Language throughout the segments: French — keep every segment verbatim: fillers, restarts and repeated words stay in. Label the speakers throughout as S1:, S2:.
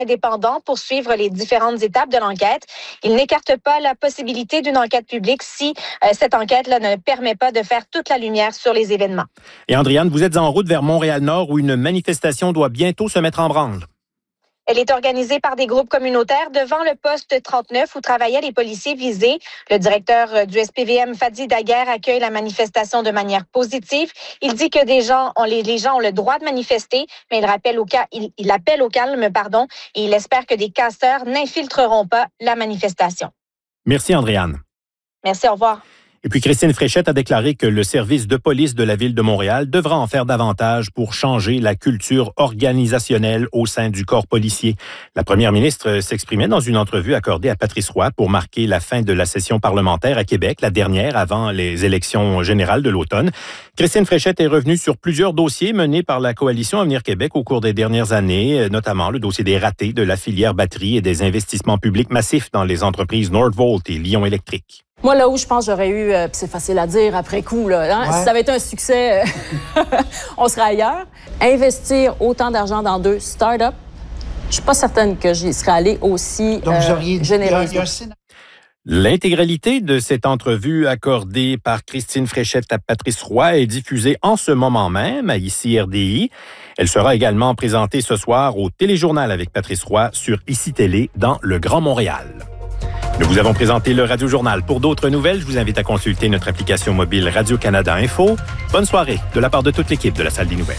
S1: indépendant pour suivre les différentes étapes de l'enquête. Il n'écarte pas la possibilité d'une enquête publique si euh, cette enquête-là ne permet pas de faire toute la lumière sur les événements.
S2: Et Andréane, vous êtes en route vers Montréal-Nord où une manifestation doit bientôt se mettre en branle.
S1: Elle est organisée par des groupes communautaires devant le poste trente-neuf où travaillaient les policiers visés. Le directeur du S P V M, Fadi Daguerre, accueille la manifestation de manière positive. Il dit que des gens ont, les, les gens ont le droit de manifester, mais il, rappelle au cas, il, il appelle au calme, pardon, et il espère que des casseurs n'infiltreront pas la manifestation.
S2: Merci, Andréane.
S1: Merci, au revoir.
S2: Et puis Christine Fréchette a déclaré que le service de police de la Ville de Montréal devra en faire davantage pour changer la culture organisationnelle au sein du corps policier. La première ministre s'exprimait dans une entrevue accordée à Patrice Roy pour marquer la fin de la session parlementaire à Québec, la dernière avant les élections générales de l'automne. Christine Fréchette est revenue sur plusieurs dossiers menés par la Coalition Avenir Québec au cours des dernières années, notamment le dossier des ratés de la filière batterie et des investissements publics massifs dans les entreprises Nordvolt et Lion Électrique.
S3: Moi, là où je pense j'aurais eu, euh, c'est facile à dire après coup, là, hein? Ouais. Si ça avait été un succès, euh, on serait ailleurs. Investir autant d'argent dans deux startups, je suis pas certaine que j'y serais allée aussi
S4: Donc,
S3: euh, généreusement.
S2: L'intégralité de cette entrevue accordée par Christine Fréchette à Patrice Roy est diffusée en ce moment même à Ici R D I. Elle sera également présentée ce soir au Téléjournal avec Patrice Roy sur Ici Télé dans le Grand Montréal. Nous vous avons présenté le Radio-Journal. Pour d'autres nouvelles, je vous invite à consulter notre application mobile Radio-Canada Info. Bonne soirée de la part de toute l'équipe de la Salle des Nouvelles.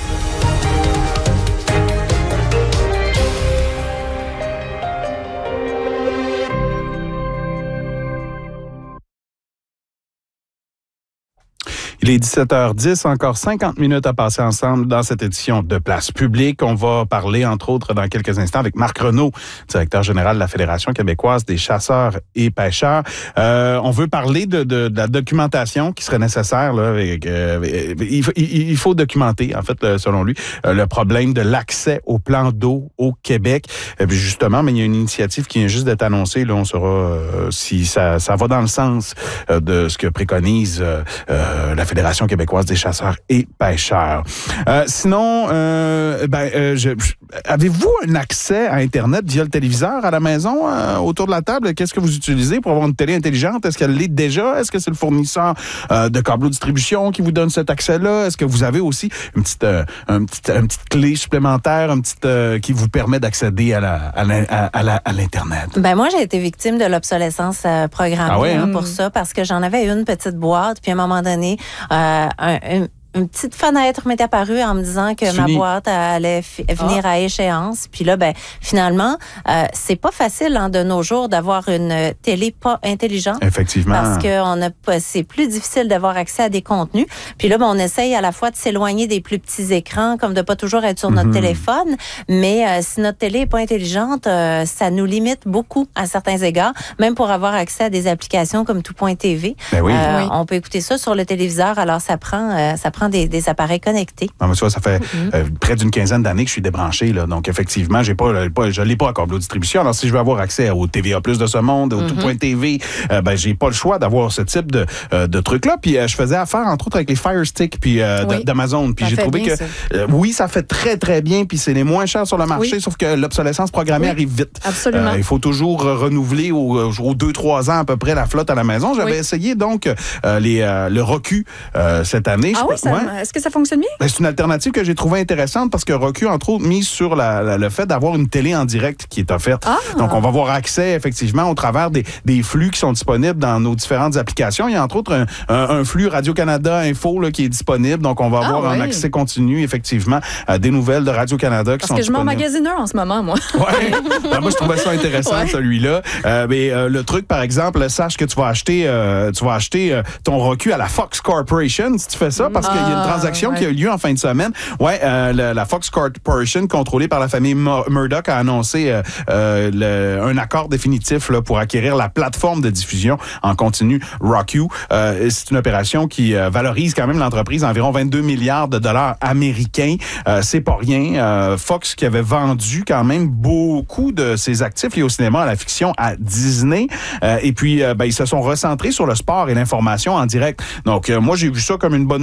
S5: Il est dix-sept heures dix, encore cinquante minutes à passer ensemble dans cette édition de Place publique. On va parler, entre autres, dans quelques instants avec Marc Renaud, directeur général de la Fédération québécoise des chasseurs et pêcheurs. Euh, on veut parler de, de, de la documentation qui serait nécessaire. Là, avec, euh, il, il, il faut documenter, en fait, selon lui, le problème de l'accès au plan d'eau au Québec. Et puis justement, mais il y a une initiative qui vient juste d'être annoncée. Là, on saura euh, si ça, ça va dans le sens euh, de ce que préconise euh, euh, la Fédération québécoise des chasseurs et pêcheurs. Euh, sinon, euh, ben, euh, je, avez-vous un accès à Internet via le téléviseur à la maison, euh, autour de la table? Qu'est-ce que vous utilisez pour avoir une télé intelligente? Est-ce qu'elle l'est déjà? Est-ce que c'est le fournisseur euh, de câbles de distribution qui vous donne cet accès-là? Est-ce que vous avez aussi une petite, euh, un petit, une petite clé supplémentaire, une petite, euh, qui vous permet d'accéder à, la, à, la, à, la, à l'Internet?
S6: Ben moi, j'ai été victime de l'obsolescence euh, programmée ah ouais, hein? pour ça, parce que j'en avais une petite boîte, puis à un moment donné, Euh, un, un, une petite fenêtre m'est apparue en me disant que ma boîte allait f- venir ah. à échéance. Puis là, ben finalement, euh, c'est pas facile hein, de nos jours d'avoir une télé pas intelligente.
S5: Effectivement.
S6: Parce que on a, c'est plus difficile d'avoir accès à des contenus. Puis là, ben, on essaye à la fois de s'éloigner des plus petits écrans, comme de pas toujours être sur notre mm-hmm. téléphone. Mais euh, si notre télé est pas intelligente, euh, ça nous limite beaucoup à certains égards. Même pour avoir accès à des applications comme tout point T V.
S5: Ben oui.
S6: Euh,
S5: oui.
S6: On peut écouter ça sur le téléviseur. Alors, ça prend, euh, ça prend Des, des appareils connectés.
S5: Ah, mais tu vois, ça fait mm-hmm. euh, près d'une quinzaine d'années que je suis débranché. Là. Donc, effectivement, j'ai pas, pas, je ne l'ai pas à câble de distribution. Alors, si je veux avoir accès au T V A plus de ce monde, au mm-hmm. tout.tv, euh, ben, j'ai pas le choix d'avoir ce type de, euh, de trucs-là. Puis, euh, je faisais affaire, entre autres, avec les Fire Stick puis, euh, oui. d'Amazon. Puis, j'ai trouvé bien, que, euh, oui, ça fait très, très bien. Puis, c'est les moins chers sur le marché, oui. sauf que l'obsolescence programmée oui. arrive vite.
S3: Absolument. Euh,
S5: il faut toujours renouveler aux, aux deux trois ans à peu près la flotte à la maison. J'avais oui. essayé, donc, euh, les, euh, le Roku euh, cette année.
S3: Ah
S5: je
S3: oui, ça, ouais. est-ce que ça fonctionne bien?
S5: Ben, c'est une alternative que j'ai trouvée intéressante parce que Roku, entre autres, mise sur la, la, le fait d'avoir une télé en direct qui est offerte. Ah. Donc, on va avoir accès, effectivement, au travers des, des flux qui sont disponibles dans nos différentes applications. Il y a, entre autres, un, un, un flux Radio-Canada Info là, qui est disponible. Donc, on va avoir ah, ouais. un accès continu, effectivement, à des nouvelles de Radio-Canada qui
S3: parce
S5: sont
S3: que
S5: disponibles.
S3: Parce que je m'emmagasine un en ce moment, moi.
S5: Oui. Ben, moi, je trouvais ça intéressant, ouais. celui-là. Euh, mais euh, le truc, par exemple, sache que tu vas acheter, euh, tu vas acheter euh, ton Roku à la Fox Corporation si tu fais ça, parce ah, qu'il y a une transaction ouais. qui a eu lieu en fin de semaine. Ouais, euh, la, la Fox Corporation, contrôlée par la famille Murdoch, a annoncé euh, euh, le, un accord définitif là, pour acquérir la plateforme de diffusion en continu Roku. Euh, c'est une opération qui euh, valorise quand même l'entreprise à environ vingt-deux milliards de dollars américains. Euh, c'est pas rien. Euh, Fox qui avait vendu quand même beaucoup de ses actifs liés au cinéma, à la fiction, à Disney. Euh, et puis, euh, ben, ils se sont recentrés sur le sport et l'information en direct. Donc, euh, moi, j'ai vu ça comme une bonne nouvelle. Ça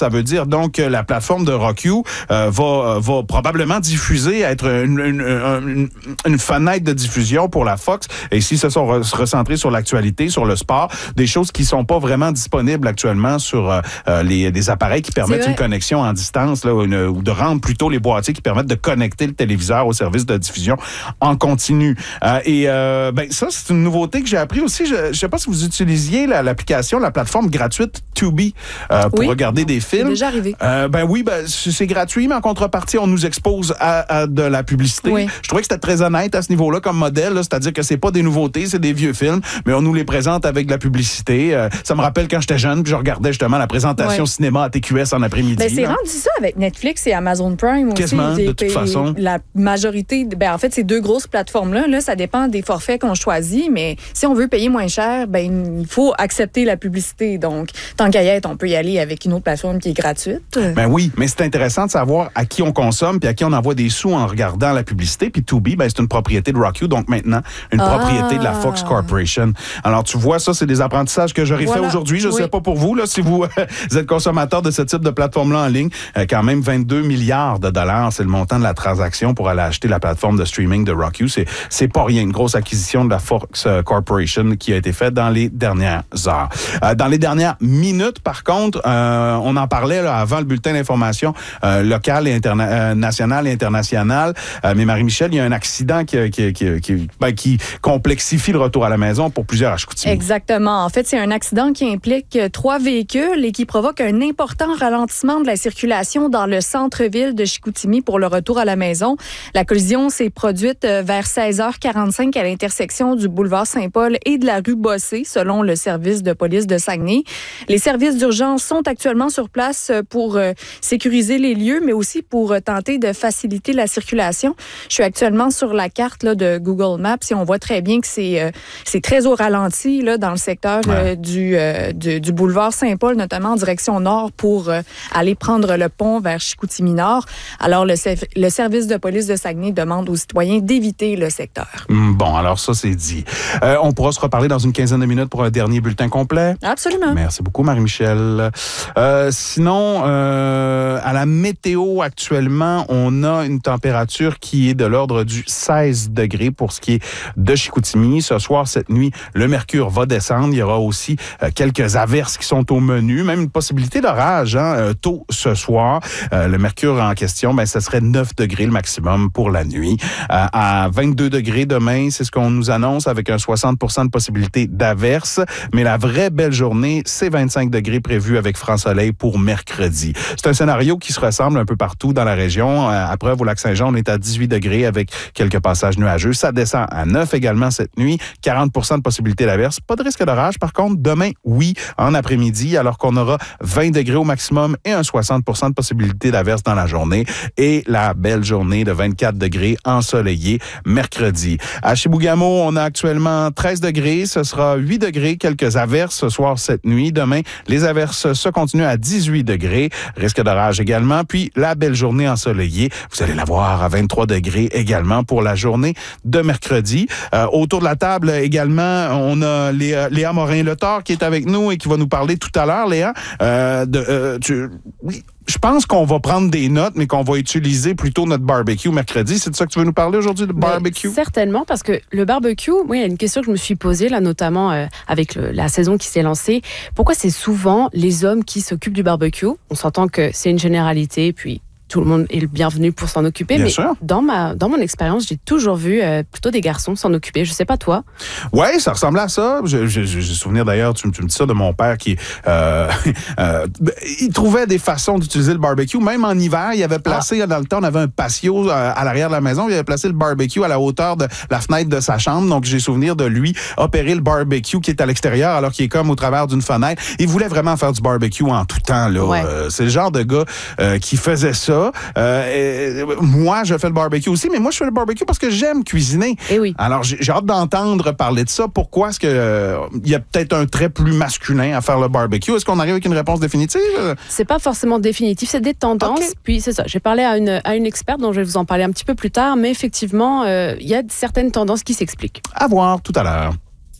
S5: Ça veut dire donc que la plateforme de Roku euh, va, va probablement diffuser, être une, une, une, une fenêtre de diffusion pour la Fox. Et ici, se sont re- recentrés sur l'actualité, sur le sport, des choses qui sont pas vraiment disponibles actuellement sur euh, les des appareils qui permettent une connexion en distance, là, une, ou de rendre plutôt les boîtiers qui permettent de connecter le téléviseur au service de diffusion en continu. Euh, et euh, ben ça, c'est une nouveauté que j'ai appris aussi. Je ne sais pas si vous utilisiez la, l'application, la plateforme gratuite Tubi euh, pour
S4: oui.
S5: regarder des films.
S4: C'est déjà arrivé.
S5: Euh, ben oui, ben c'est gratuit, mais en contrepartie, on nous expose à, à de la publicité.
S4: Oui.
S5: Je trouvais que c'était très honnête à ce niveau-là comme modèle, là, c'est-à-dire que c'est pas des nouveautés, c'est des vieux films, mais on nous les présente avec de la publicité. Euh, ça me rappelle quand j'étais jeune, puis je regardais justement la présentation
S4: oui.
S5: cinéma à T Q S en après-midi.
S4: Ben, c'est rendu ça avec Netflix et Amazon Prime aussi.
S5: Quasiment, de toute façon.
S4: La majorité, ben, en fait, ces deux grosses plateformes-là, là, ça dépend des forfaits qu'on choisit, mais si on veut payer moins cher, ben, il faut accepter la publicité. Donc, tant qu'à y être, on peut y aller avec une autre plateforme qui est gratuite.
S5: Ben oui, mais c'est intéressant de savoir à qui on consomme puis à qui on envoie des sous en regardant la publicité. Puis Tubi, ben, c'est une propriété de Roku, donc maintenant, une ah. propriété de la Fox Corporation. Alors, tu vois, ça, c'est des apprentissages que j'aurais voilà. fait aujourd'hui. Je ne oui. sais pas pour vous, là, si vous, vous êtes consommateur de ce type de plateforme-là en ligne. Euh, quand même, vingt-deux milliards de dollars, c'est le montant de la transaction pour aller acheter la plateforme de streaming de Roku. C'est, c'est pas rien, une grosse acquisition de la Fox Corporation qui a été faite dans les dernières heures. Euh, dans les dernières minutes, par contre, euh, on en parlait là, avant le bulletin d'information euh, local et interna- euh, national et international. Euh, mais Marie-Michel, il y a un accident qui, qui, qui, qui, ben, qui complexifie le retour à la maison pour plusieurs à Chicoutimi.
S4: Exactement. En fait, c'est un accident qui implique trois véhicules et qui provoque un important ralentissement de la circulation dans le centre-ville de Chicoutimi pour le retour à la maison. La collision s'est produite vers seize heures quarante-cinq à l'intersection du boulevard Saint-Paul et de la rue Bossé, selon le service de police de Saguenay. Les services d'urgence sont actuellement sur place pour euh, sécuriser les lieux, mais aussi pour euh, tenter de faciliter la circulation. Je suis actuellement sur la carte là, de Google Maps et on voit très bien que c'est, euh, c'est très au ralenti là, dans le secteur ouais. euh, du, euh, du, du boulevard Saint-Paul, notamment en direction nord pour euh, aller prendre le pont vers Chicoutimi-Nord. Alors, le, le service de police de Saguenay demande aux citoyens d'éviter le secteur.
S5: Bon, alors ça, c'est dit. Euh, on pourra se reparler dans une quinzaine de minutes pour un dernier bulletin complet.
S4: Absolument.
S5: Merci beaucoup, Marie-Michel. Euh, sinon, euh, à la météo, actuellement, on a une température qui est de l'ordre du seize degrés pour ce qui est de Chicoutimi. Ce soir, cette nuit, le mercure va descendre. Il y aura aussi euh, quelques averses qui sont au menu, même une possibilité d'orage hein, euh, tôt ce soir. Euh, le mercure en question, ben, ce serait neuf degrés le maximum pour la nuit. Euh, à vingt-deux degrés demain, c'est ce qu'on nous annonce avec un soixante pour cent de possibilité d'averses. Mais la vraie belle journée, c'est vingt-cinq degrés prévus avec franc soleil pour mercredi. C'est un scénario qui se ressemble un peu partout dans la région. À Preuve, au Lac-Saint-Jean, on est à dix-huit degrés avec quelques passages nuageux. Ça descend à neuf également cette nuit. quarante pour cent de possibilité d'averse. Pas de risque d'orage. Par contre, demain, oui, en après-midi, alors qu'on aura vingt degrés au maximum et un soixante pour cent de possibilité d'averse dans la journée. Et la belle journée de vingt-quatre degrés ensoleillé mercredi. À Chibougamau, on a actuellement treize degrés. Ce sera huit degrés, quelques averses ce soir, cette nuit. Demain, les averses se continuent à dix-huit degrés. Risque d'orage également. Puis, la belle journée ensoleillée. Vous allez la voir à vingt-trois degrés également pour la journée de mercredi. Euh, autour de la table également, on a Léa, Léa Morin-Letort qui est avec nous et qui va nous parler tout à l'heure, Léa. Euh, de, euh, tu, oui. Je pense qu'on va prendre des notes, mais qu'on va utiliser plutôt notre barbecue mercredi. C'est de ça que tu veux nous parler aujourd'hui, le barbecue?
S7: Mais certainement, parce que le barbecue, oui, il y a une question que je me suis posée, là, notamment euh, avec le, la saison qui s'est lancée. Pourquoi c'est souvent les hommes qui s'occupent du barbecue? On s'entend que c'est une généralité, puis tout le monde est le bienvenu pour s'en occuper.
S5: Bien
S7: mais
S5: sûr.
S7: Dans, ma, dans mon expérience, j'ai toujours vu euh, plutôt des garçons s'en occuper. Je sais pas toi.
S5: Oui, ça ressemblait à ça. J'ai, j'ai, j'ai souvenir d'ailleurs, tu, tu me dis ça de mon père qui... Euh, euh, il trouvait des façons d'utiliser le barbecue. Même en hiver, il avait placé, ah. dans le temps, on avait un patio à, à l'arrière de la maison. Il avait placé le barbecue à la hauteur de la fenêtre de sa chambre. Donc, j'ai souvenir de lui opérer le barbecue qui est à l'extérieur alors qu'il est comme au travers d'une fenêtre. Il voulait vraiment faire du barbecue en tout temps. Là.
S7: Ouais.
S5: Euh, c'est le genre de gars euh, qui faisait ça. Euh, moi, je fais le barbecue aussi, mais moi, je fais le barbecue parce que j'aime cuisiner.
S7: Et oui.
S5: Alors, j'ai, j'ai hâte d'entendre parler de ça. Pourquoi est-ce que euh, il y a peut-être un trait plus masculin à faire le barbecue? Est-ce qu'on arrive avec une réponse définitive?
S7: C'est pas forcément définitif, c'est des tendances. Okay. Puis c'est ça, j'ai parlé à une, à une experte dont je vais vous en parler un petit peu plus tard, mais effectivement, il euh, y a certaines tendances qui s'expliquent.
S5: À voir tout à l'heure.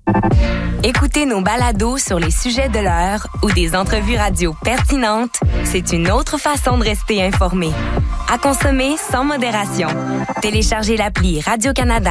S8: Écouter nos balados sur les sujets de l'heure ou des entrevues radio pertinentes, c'est une autre façon de rester informé. À consommer sans modération. Téléchargez l'appli Radio-Canada